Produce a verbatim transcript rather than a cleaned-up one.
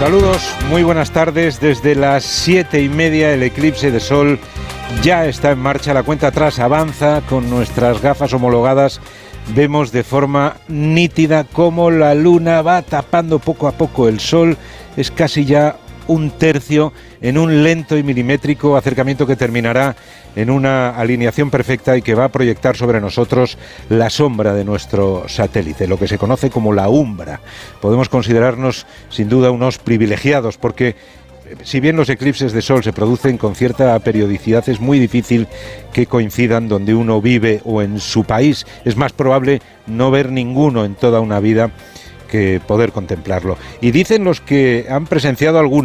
Saludos, muy buenas tardes. Desde las siete y media el eclipse de sol ya está en marcha. La cuenta atrás avanza. Con nuestras gafas homologadas vemos de forma nítida cómo la luna va tapando poco a poco el sol. Es casi ya un tercio en un lento y milimétrico acercamiento que terminará en una alineación perfecta y que va a proyectar sobre nosotros la sombra de nuestro satélite, lo que se conoce como la umbra. Podemos considerarnos sin duda unos privilegiados porque si bien los eclipses de sol se producen con cierta periodicidad, es muy difícil que coincidan donde uno vive o en su país. Es más probable no ver ninguno en toda una vida que poder contemplarlo. Y dicen los que han presenciado alguno